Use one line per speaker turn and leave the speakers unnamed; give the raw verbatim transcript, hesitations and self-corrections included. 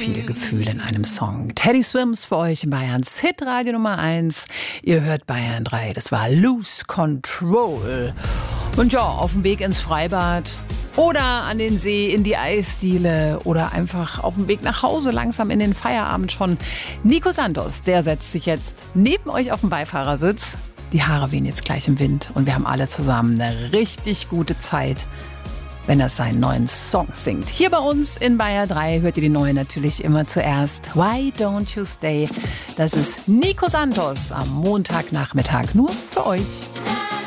viele Gefühle in einem Song. Teddy Swims für euch in Bayerns Hitradio Nummer eins. Ihr hört Bayern drei, das war Lose Control. Und ja, auf dem Weg ins Freibad oder an den See, in die Eisdiele oder einfach auf dem Weg nach Hause, langsam in den Feierabend schon. Nico Santos, der setzt sich jetzt neben euch auf den Beifahrersitz. Die Haare wehen jetzt gleich im Wind und wir haben alle zusammen eine richtig gute Zeit, wenn er seinen neuen Song singt. Hier bei uns in Bayern drei hört ihr die neue natürlich immer zuerst. Why Don't You Stay? Das ist Nico Santos am Montagnachmittag nur für euch.